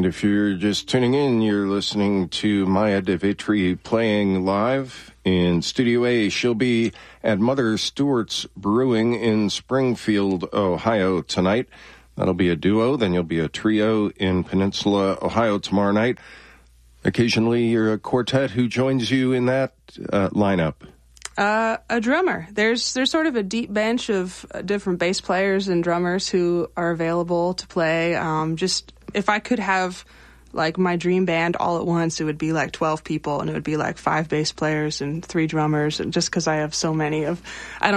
And if you're just tuning in, you're listening to Maya DeVitri playing live in Studio A. She'll be at Mother Stewart's Brewing in Springfield, Ohio tonight. That'll be a duo. Then you'll be a trio in Peninsula, Ohio tomorrow night. Occasionally, you're a quartet. Who joins you in that lineup? A drummer. There's sort of a deep bench of different bass players and drummers who are available to play. Just if I could have like my dream band all at once, it would be like 12 people, and it would be like 5 bass players and 3 drummers, and just because I have so many of, I don't